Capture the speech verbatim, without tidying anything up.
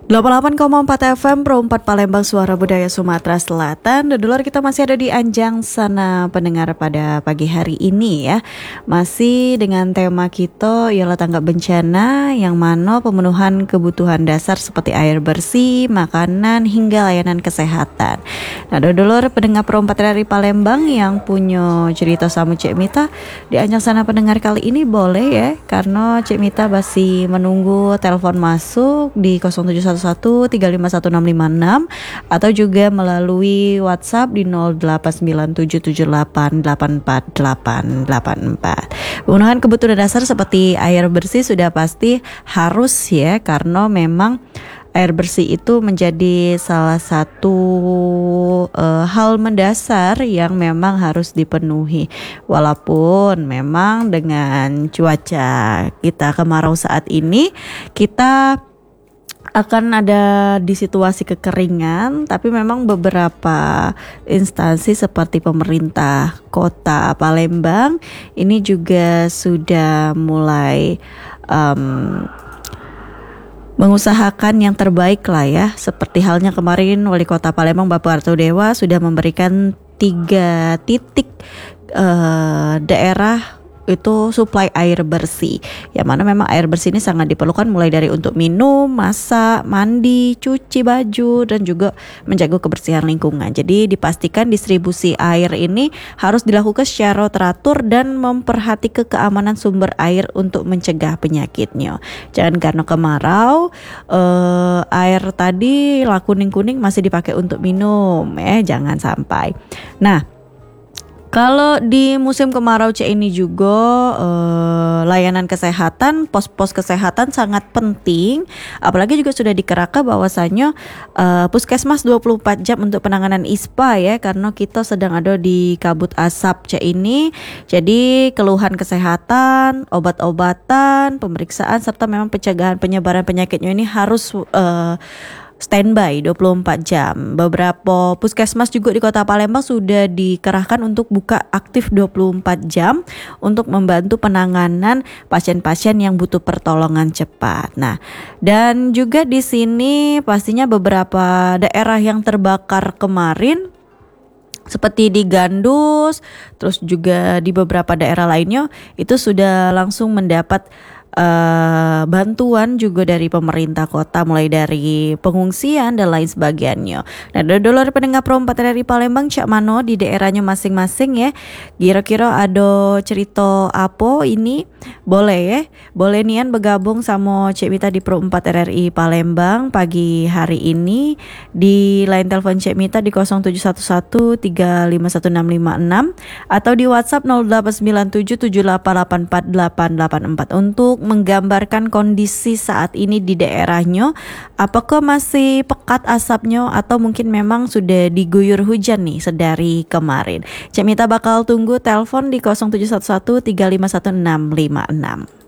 delapan puluh delapan koma empat F M Pro empat Palembang, Suara Budaya Sumatera Selatan. Dan dulur, kita masih ada di Anjang Sana Pendengar pada pagi hari ini ya. Masih dengan tema kita ialah tanggap bencana, yang mana pemenuhan kebutuhan dasar seperti air bersih, makanan hingga layanan kesehatan. Nah dulur, pendengar Pro empat R R I Palembang yang punya cerita sama Cik Mita di Anjang Sana Pendengar kali ini boleh ya, karena Cik Mita masih menunggu telepon masuk di nol tujuh satu satu tiga lima satu enam lima enam atau juga melalui WhatsApp di nol delapan sembilan tujuh tujuh delapan delapan empat delapan delapan empat. Pemenuhan kebutuhan dasar seperti air bersih sudah pasti harus ya, karena memang air bersih itu menjadi salah satu uh, hal mendasar yang memang harus dipenuhi. Walaupun memang dengan cuaca kita kemarau saat ini, kita akan ada di situasi kekeringan, tapi memang beberapa instansi seperti pemerintah Kota Palembang ini juga sudah mulai um, mengusahakan yang terbaik lah ya. Seperti halnya kemarin Wali Kota Palembang Bapak Artodewa sudah memberikan tiga titik uh, daerah itu suplai air bersih, yang mana memang air bersih ini sangat diperlukan, mulai dari untuk minum, masak, mandi, cuci baju, dan juga menjaga kebersihan lingkungan. Jadi dipastikan distribusi air ini harus dilakukan secara teratur dan memperhatikan keamanan sumber air untuk mencegah penyakitnya. Jangan karena kemarau eh, air tadi lah kuning-kuning masih dipakai untuk minum, eh jangan sampai. Nah, kalau di musim kemarau C ini juga eh, layanan kesehatan, pos-pos kesehatan sangat penting. Apalagi juga sudah dikerahkan bahwasannya eh, puskesmas dua puluh empat jam untuk penanganan I S P A ya, karena kita sedang ada di kabut asap C ini. Jadi keluhan kesehatan, obat-obatan, pemeriksaan serta memang pencegahan penyebaran penyakitnya ini harus eh, standby dua puluh empat jam. Beberapa puskesmas juga di Kota Palembang sudah dikerahkan untuk buka aktif dua puluh empat jam untuk membantu penanganan pasien-pasien yang butuh pertolongan cepat. Nah, dan juga di sini pastinya beberapa daerah yang terbakar kemarin seperti di Gandus, terus juga di beberapa daerah lainnya itu sudah langsung mendapat Uh, bantuan juga dari pemerintah kota, mulai dari pengungsian dan lain sebagainya. Nah, dulur pendengar Pro empat R R I Palembang, cak mano di daerahnya masing-masing ya. Kira-kira ada cerita apa ini? Boleh ya, boleh nian bergabung sama Cik Mita di Pro empat R R I Palembang pagi hari ini di line telepon Cik Mita di nol tujuh satu satu tiga lima satu enam lima enam atau di WhatsApp nol delapan sembilan tujuh tujuh delapan delapan empat delapan delapan empat untuk menggambarkan kondisi saat ini di daerahnya. Apakah masih pekat asapnya atau mungkin memang sudah diguyur hujan nih sedari kemarin. Cik Mita bakal tunggu telepon di nol tujuh satu satu tiga lima satu enam lima enam.